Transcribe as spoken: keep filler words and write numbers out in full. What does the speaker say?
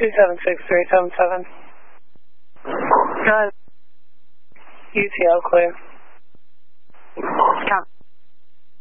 two seven six three seven seven. Good. U T L clear. Copy.